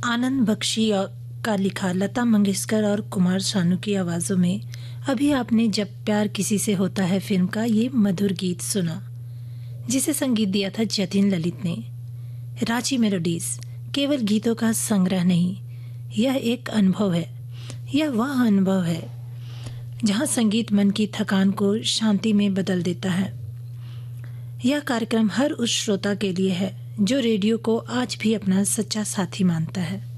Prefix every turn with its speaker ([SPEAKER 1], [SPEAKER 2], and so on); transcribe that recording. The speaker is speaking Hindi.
[SPEAKER 1] आनंद बख्शी का लिखा लता मंगेशकर और कुमार सानू की आवाज़ों में अभी आपने जब प्यार किसी से होता है फिल्म का ये मधुर गीत सुना, जिसे संगीत दिया था जतिन ललित ने। रांची मेलोडीज केवल गीतों का संग्रह नहीं, यह एक अनुभव है। यह वह अनुभव है जहां संगीत मन की थकान को शांति में बदल देता है। यह कार्यक्रम हर उस श्रोता के लिए है जो रेडियो को आज भी अपना सच्चा साथी मानता है।